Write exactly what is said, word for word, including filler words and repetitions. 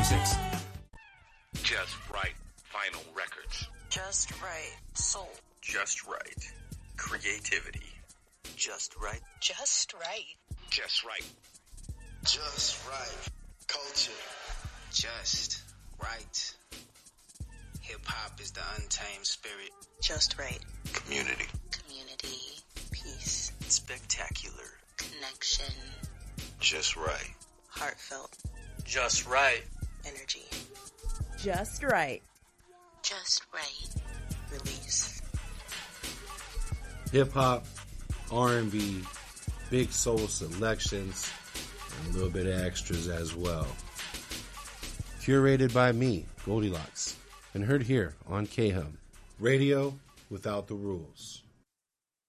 twenty-six. Just right. Vinyl records. Just right. Soul. Just right. Creativity. Just right. Just right. Just right. Just right. Culture. Just right. Hip-hop is the untamed spirit. Just right. Community. Community. Peace. Spectacular. Connection. Just right. Heartfelt. Just right. Energy. Just right. Just right. Release. Hip-hop, R and B, big soul selections, and a little bit of extras as well. Curated by me, Goldilocks, and heard here on K H U M, radio without the rules.